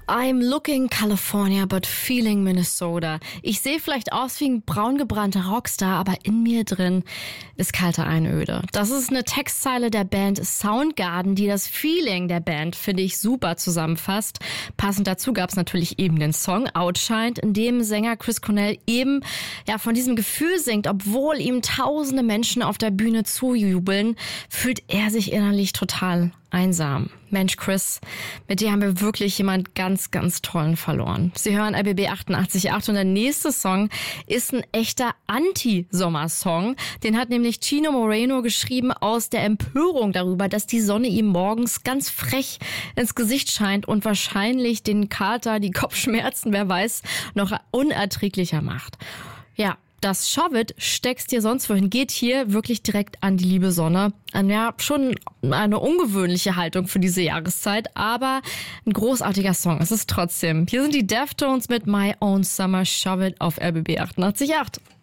I'm looking California, but feeling Minnesota. Ich sehe vielleicht aus wie ein braungebrannter Rockstar, aber in mir drin ist kalte Einöde. Das ist eine Textzeile der Band Soundgarden, die das Feeling der Band, finde ich, super zusammenfasst. Passend dazu gab es natürlich eben den Song Outshined, in dem Sänger Chris Cornell eben von diesem Gefühl singt, obwohl ihm tausende Menschen auf der Bühne zujubeln, fühlt er sich innerlich total einsam. Mensch, Chris, mit dir haben wir wirklich jemand ganz, ganz tollen verloren. Sie hören RBB 88.8 und der nächste Song ist ein echter Anti-Sommersong. Den hat nämlich Chino Moreno geschrieben aus der Empörung darüber, dass die Sonne ihm morgens ganz frech ins Gesicht scheint und wahrscheinlich den Kater, die Kopfschmerzen, wer weiß, noch unerträglicher macht. Ja, das Shove It, steckst dir sonst wohin, geht hier wirklich direkt an die liebe Sonne. Schon eine ungewöhnliche Haltung für diese Jahreszeit, aber ein großartiger Song ist es trotzdem. Hier sind die Deftones mit My Own Summer Shove It auf RBB 88.8.